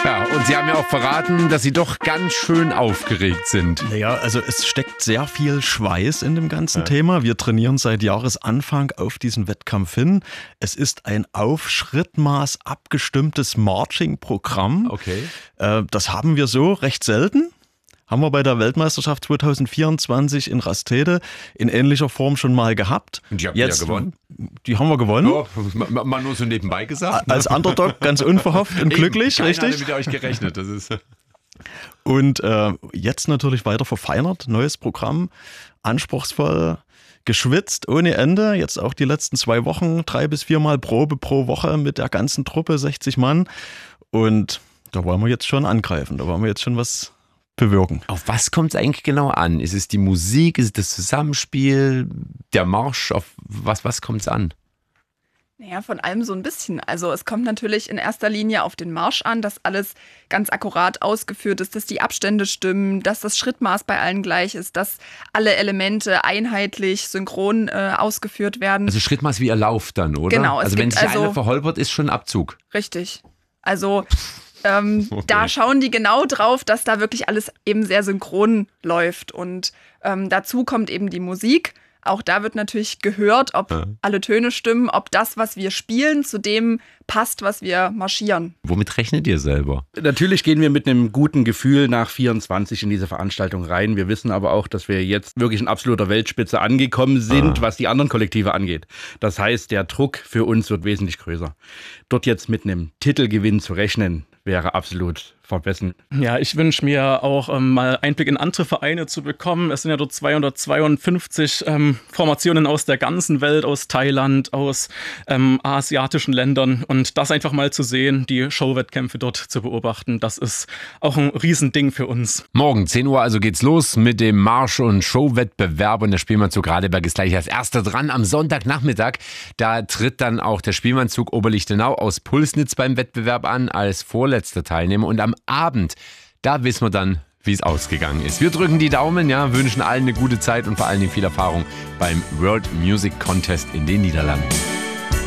Ja, und Sie haben ja auch verraten, dass Sie doch ganz schön aufgeregt sind. Naja, also es steckt sehr viel Schweiß in dem ganzen Thema. Wir trainieren seit Jahresanfang auf diesen Wettkampf hin. Es ist ein auf Schrittmaß abgestimmtes Marching-Programm. Okay. Das haben wir so recht selten. Haben wir bei der Weltmeisterschaft 2024 in Rastede in ähnlicher Form schon mal gehabt. Und die haben ja gewonnen. Die haben wir gewonnen. Ja, mal nur so nebenbei gesagt. Als Underdog ganz unverhofft und glücklich, Keiner richtig? hatte mit euch gerechnet. Das ist Und jetzt natürlich weiter verfeinert, neues Programm, anspruchsvoll, geschwitzt ohne Ende. Jetzt auch die letzten 2 Wochen, 3 bis 4 Mal Probe pro Woche mit der ganzen Truppe, 60 Mann. Und da wollen wir jetzt schon angreifen, da wollen wir jetzt schon was bewirken. Auf was kommt es eigentlich genau an? Ist es die Musik, ist es das Zusammenspiel, der Marsch? Auf was kommt es an? Naja, von allem so ein bisschen. Also es kommt natürlich in erster Linie auf den Marsch an, dass alles ganz akkurat ausgeführt ist, dass die Abstände stimmen, dass das Schrittmaß bei allen gleich ist, dass alle Elemente einheitlich, synchron ausgeführt werden. Also Schrittmaß wie ihr lauft dann, oder? Genau. Also wenn sich einer verholpert, ist schon Abzug. Richtig. Also da schauen die genau drauf, dass da wirklich alles eben sehr synchron läuft. Und dazu kommt eben die Musik. Auch da wird natürlich gehört, ob alle Töne stimmen, ob das, was wir spielen, zu dem passt, was wir marschieren. Womit rechnet ihr selber? Natürlich gehen wir mit einem guten Gefühl nach 24 in diese Veranstaltung rein. Wir wissen aber auch, dass wir jetzt wirklich in absoluter Weltspitze angekommen sind, was die anderen Kollektive angeht. Das heißt, der Druck für uns wird wesentlich größer. Dort jetzt mit einem Titelgewinn zu rechnen, wäre absolut vermessen. Ja, ich wünsche mir auch mal Einblick in andere Vereine zu bekommen. Es sind ja dort 252 Formationen aus der ganzen Welt, aus Thailand, aus asiatischen Ländern. Und das einfach mal zu sehen, die Showwettkämpfe dort zu beobachten, das ist auch ein Riesending für uns. Morgen 10 Uhr also geht's los mit dem Marsch- und Showwettbewerb. Und der Spielmannzug Radeberg ist gleich als erster dran am Sonntagnachmittag. Da tritt dann auch der Spielmannzug Oberlichtenau aus Pulsnitz beim Wettbewerb an als vorletzter Teilnehmer. Und am Abend, da wissen wir dann, wie es ausgegangen ist. Wir drücken die Daumen, ja, wünschen allen eine gute Zeit und vor allen Dingen viel Erfahrung beim World Music Contest in den Niederlanden.